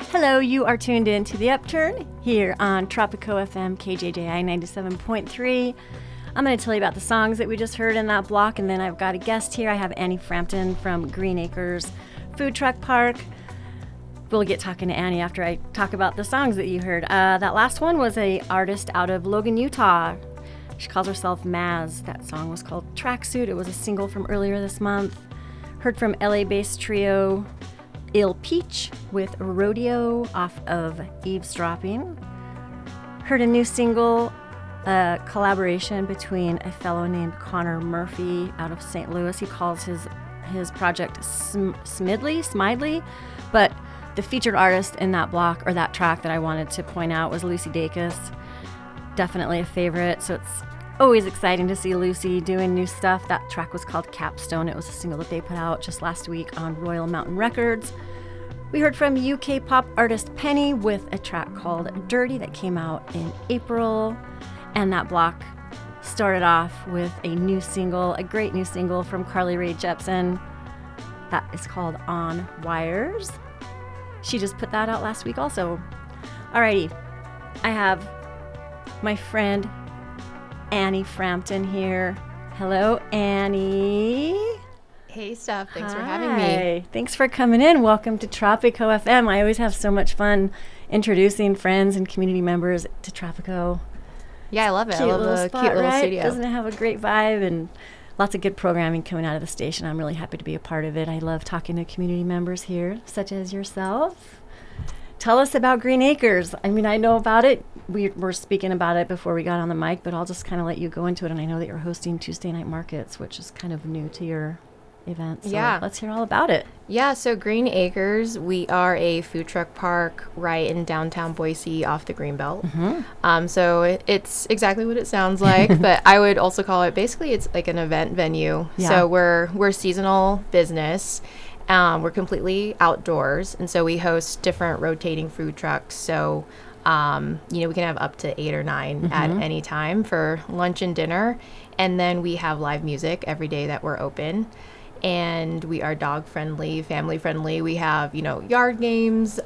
Hello, you are tuned in to The Upturn here on Tropico FM KJJI 97.3. I'm going to tell you about the songs that we just heard in that block, and then I've got a guest here. I have Annie Frampton from Green Acres Food Truck Park. We'll get talking to Annie after I talk about the songs that you heard. That last one was an artist out of Logan, Utah. She calls herself Maz. That song was called Tracksuit. It was a single from earlier this month. Heard from LA-based trio Il Peach with Rodeo off of Eavesdropping. Heard a new single, a collaboration between a fellow named Connor Murphy out of St. Louis. He calls his project Smidley, but the featured artist in that block, or that track that I wanted to point out, was Lucy Dacus. Definitely a favorite, so it's always exciting to see Lucy doing new stuff. That track was called Capstone. It was a single that they put out just last week on Royal Mountain Records. We heard from UK pop artist Penny with a track called Dirty that came out in April. And that block started off with a new single, a great new single from Carly Rae Jepsen. That is called On Wires. She just put that out last week also. Alrighty, I have my friend Annie Frampton here. Hello, Annie. Hey, Steph. Thanks Hi. for having me. Thanks for coming in. Welcome to Tropico FM. I always have so much fun introducing friends and community members to Tropico. Yeah, I love it. Cute I love little the spot, cute little right? studio. Doesn't it have a great vibe and lots of good programming coming out of the station? I'm really happy to be a part of it. I love talking to community members here, such as yourself. Tell us about Green Acres. I mean, I know about it. We were speaking about it before we got on the mic, but I'll just kind of let you go into it. And I know that you're hosting Tuesday night markets, which is kind of new to your event. So Yeah. let's hear all about it. Yeah, so Green Acres, we are a food truck park right in downtown Boise off the Greenbelt. Mm-hmm. So it's exactly what it sounds like, but I would also call it, basically it's like an event venue. Yeah. So we're seasonal business. We're completely outdoors, and so we host different rotating food trucks. So, we can have up to 8 or 9 at any time for lunch and dinner. And then we have live music every day that we're open. And we are dog friendly, family friendly. We have, yard games.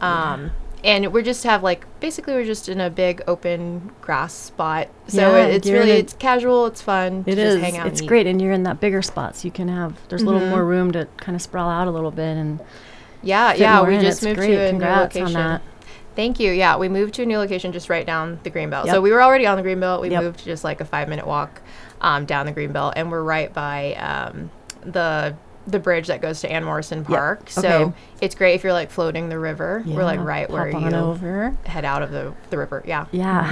And we're just we're just in a big open grass spot. So it's casual, it's fun. It to is. Just hang out It's and great. And you're in that bigger spot, so you can there's a little more room to kind of sprawl out a little bit and Yeah, we in. just It's moved great. to a Congrats new on location. that. Thank you. Yeah, we moved to a new location just right down the Greenbelt. Yep. So we were already on the Greenbelt. We Yep. moved just like a 5-minute walk down the Greenbelt, and we're right by the bridge that goes to Ann Morrison Park. So Okay. it's great if you're like floating the river. We're like right Pop where on you over. head out of the river. Yeah. Yeah.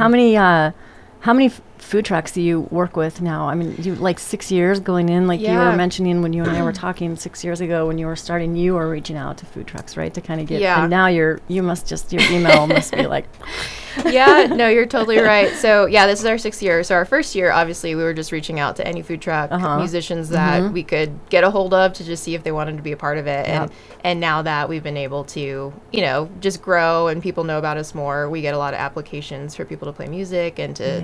How many food trucks do you work with now? I mean, you 6 years going in, you were Yeah. mentioning when you and I were talking 6 years ago when you were starting, you were reaching out to food trucks, right? To kind of get, Yeah. and now your email must be like, Yeah, no, you're totally right. So yeah, this is our 6th year. So our first year, obviously, we were just reaching out to any food truck musicians that we could get a hold of to just see if they wanted to be a part of it. Yep. And now that we've been able to, just grow and people know about us more, we get a lot of applications for people to play music and to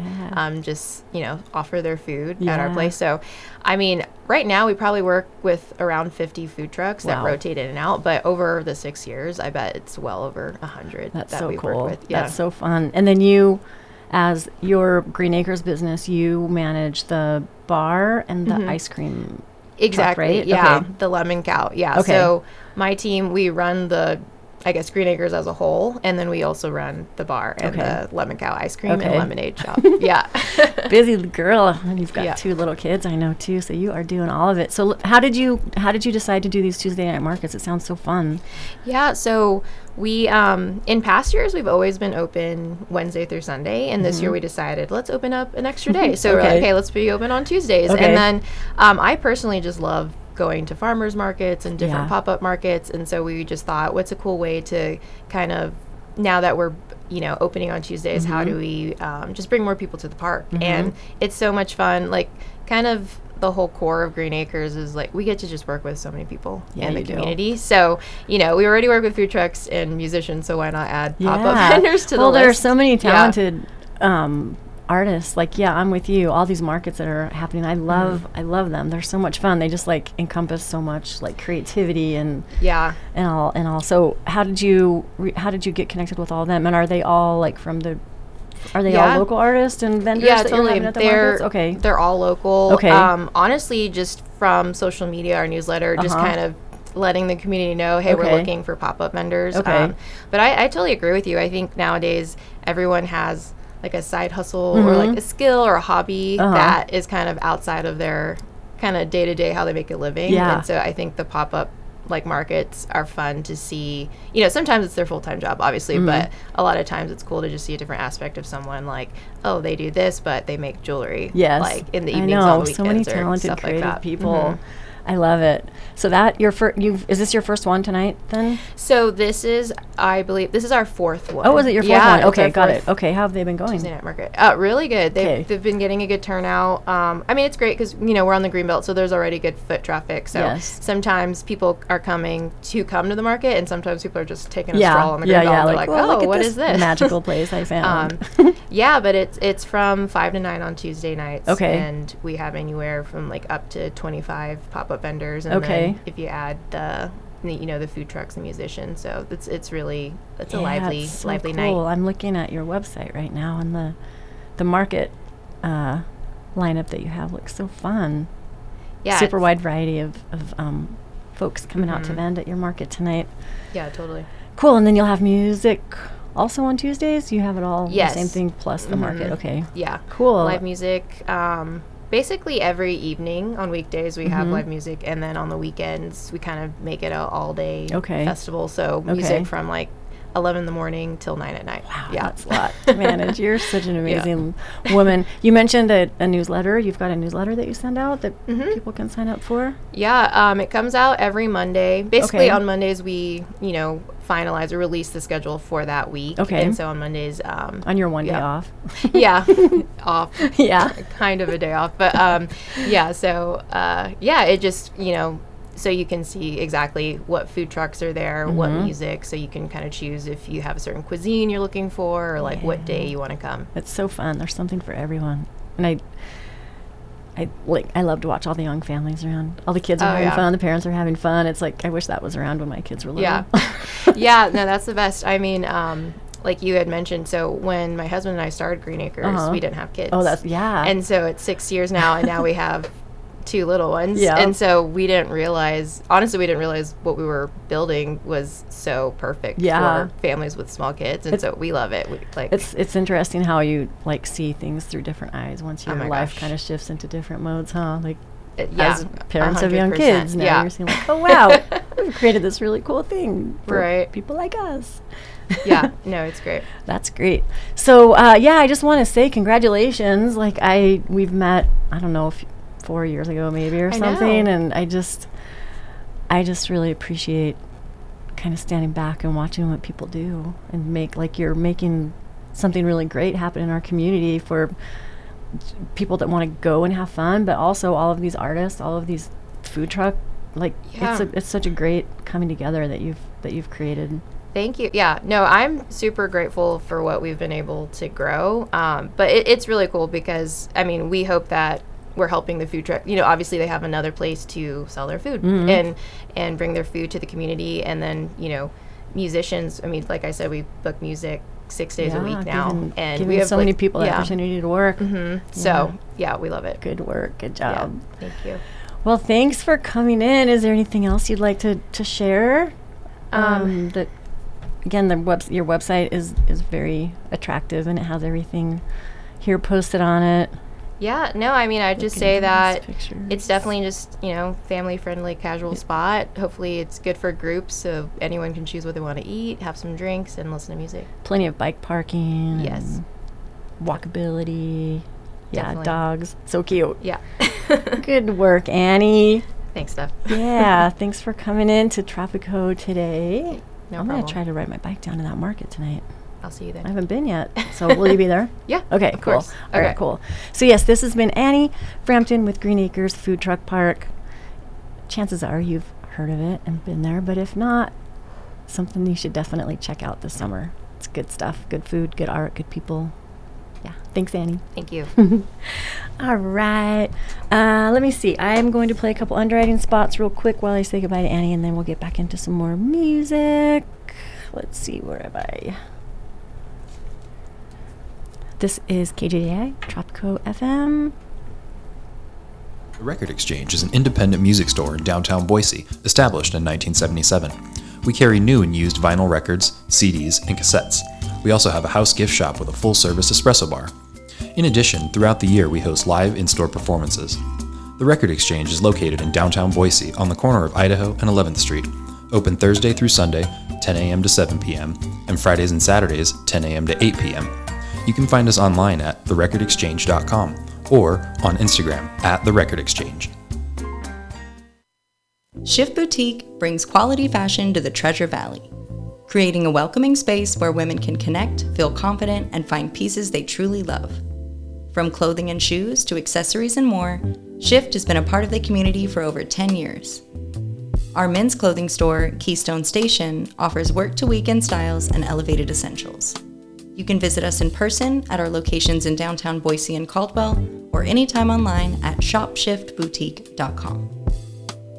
offer their food at our Yeah. place. So, I mean, right now we probably work with around 50 food trucks that Wow. rotate in and out. But over the 6 years, I bet it's well over 100 that's that so we've cool. worked with. Yeah. That's so fun. And then you, as your Green Acres business, you manage the bar and the ice cream. Exactly. Truck, right? Yeah. Okay. The Lemon Cow. Yeah. Okay. So my team, we run Green Acres as a whole, and then we also run the bar and the Lemon Cow ice cream and lemonade shop. Yeah. Busy girl, and you've got Yeah. 2 little kids, I know too. So you are doing all of it. So how did you decide to do these Tuesday night markets? It sounds so fun. Yeah. So we, in past years, we've always been open Wednesday through Sunday, and this year we decided let's open up an extra day. So we're like, okay, let's be open on Tuesdays. Okay. And then I personally just love going to farmers markets and different pop-up markets, and so we just thought, what's a cool way to kind of, now that we're opening on Tuesdays, how do we just bring more people to the park? And it's so much fun. Kind of the whole core of Green Acres is we get to just work with so many people in the community. So we already work with food trucks and musicians, so why not add pop-up vendors to the list? Well, there are so many talented artists, like, yeah, I'm with you. All these markets that are happening, I love them. They're so much fun. They just like encompass so much like creativity and all. So how did you get connected with all of them? And are they all like are they all local artists and vendors? Yeah, that totally. You're having at the markets? Okay. They're all local. Okay. Honestly, just from social media, our newsletter, just kind of letting the community know, hey, we're looking for pop-up vendors. Okay. But I totally agree with you. I think nowadays everyone has like a side hustle or like a skill or a hobby that is kind of outside of their kind of day-to-day how they make a living. Yeah. And so I think the pop-up like markets are fun to see. You know, sometimes it's their full-time job, obviously, but a lot of times it's cool to just see a different aspect of someone, like, oh, they do this, but they make jewelry. Yes. Like in the evenings, I know. on the weekends, So many or talented, stuff creative like that. people. I love it. So that is this your first one tonight then? So this is, I believe, this is our fourth one. Oh, is it your fourth Yeah, one? it's Okay, our got fourth it. Okay, how have they been going? Tuesday night market. Really good. They've been getting a good turnout. I mean, it's great because, you know, we're on the Greenbelt, so there's already good foot traffic. So sometimes people are coming to come to the market, and sometimes people are just taking a stroll on the Greenbelt. And they're like, oh, what is this? Magical place I found. Yeah, but it's from 5 to 9 on Tuesday nights. Okay. And we have anywhere from like up to 25 pop-up vendors. And then if you add the food trucks and musicians, so it's a lively cool. night. I'm looking at your website right now, and the market lineup that you have looks so fun. Yeah, super wide variety of folks coming out to vend at your market tonight. Yeah, totally. Cool. And then you'll have music also on Tuesdays. You have it all the same thing plus the market. Okay. Yeah. Cool. Live music. Basically every evening on weekdays we have live music, and then on the weekends we kind of make it a all-day festival. So music from like 11 in the morning till 9 at night. Wow, yeah, that's a lot to manage. You're such an amazing woman. You mentioned a newsletter. You've got a newsletter that you send out that people can sign up for? Yeah, it comes out every Monday. Basically on Mondays we, finalize or release the schedule for that week. Okay. And so on Mondays... on your one day off. Yeah, off. Yeah. Kind of a day off. But it just, so you can see exactly what food trucks are there, what music, so you can kind of choose if you have a certain cuisine you're looking for, or like what day you want to come. It's so fun. There's something for everyone. And I love to watch all the young families around. All the kids are having fun. The parents are having fun. It's like, I wish that was around when my kids were little. Yeah. Yeah, no, that's the best. I mean, like you had mentioned, so when my husband and I started Green Acres, we didn't have kids. Oh, And so it's 6 years now, and now we have 2 little ones. Yeah. And so we didn't realize what we were building was so perfect for families with small kids. And so we love it. It's interesting how you like see things through different eyes once your life kind of shifts into different modes, huh? Like as parents 100%. of young kids, now you're seeing like, oh wow, we've created this really cool thing for people like us. Yeah, no, it's great. That's great. So I just want to say congratulations. Like we've met, I don't know, 4 years ago maybe or something, and I just really appreciate kind of standing back and watching what people do and you're making something really great happen in our community for people that want to go and have fun, but also all of these artists, all of these food truck, it's such a great coming together that you've created. Thank you. Yeah, no, I'm super grateful for what we've been able to grow, but it's really cool because I mean we hope that we're helping the food truck. Obviously they have another place to sell their food and bring their food to the community, and then musicians. I mean, like I said, we book music 6 days a week now, and we have so many people the opportunity to work. So we love it. Good work. Good job. Thank you. Well, thanks for coming in. Is there anything else you'd like to share? That again, your website is very attractive, and it has everything here posted on it. Yeah, no, I mean, I'd just say that it's definitely just, family-friendly, casual spot. Hopefully it's good for groups, so anyone can choose what they want to eat, have some drinks, and listen to music. Plenty of bike parking. Yes. Walkability. Definitely. Yeah, dogs. So cute. Yeah. Good work, Annie. Thanks, Steph. Yeah, thanks for coming in to Tropico today. No I'm problem. going to try to ride my bike down to that market tonight. I'll see you there. I haven't been yet. So will you be there? Yeah. Okay, of cool. course. All right, cool. So yes, this has been Annie Frampton with Green Acres Food Truck Park. Chances are you've heard of it and been there, but if not, something you should definitely check out this summer. It's good stuff, good food, good art, good people. Yeah, Thanks, Annie. Thank you. All right. Let me see. I am going to play a couple underwriting spots real quick while I say goodbye to Annie, and then we'll get back into some more music. Let's see, where have I? This is KJDI, Tropico FM. The Record Exchange is an independent music store in downtown Boise, established in 1977. We carry new and used vinyl records, CDs, and cassettes. We also have a house gift shop with a full-service espresso bar. In addition, throughout the year we host live in-store performances. The Record Exchange is located in downtown Boise on the corner of Idaho and 11th Street, open Thursday through Sunday, 10 a.m. to 7 p.m., and Fridays and Saturdays, 10 a.m. to 8 p.m. You can find us online at therecordexchange.com or on Instagram at therecordexchange. Shift Boutique brings quality fashion to the Treasure Valley, creating a welcoming space where women can connect, feel confident, and find pieces they truly love. From clothing and shoes to accessories and more, Shift has been a part of the community for over 10 years. Our men's clothing store, Keystone Station, offers work-to-weekend styles and elevated essentials. You can visit us in person at our locations in downtown Boise and Caldwell, or anytime online at shopshiftboutique.com.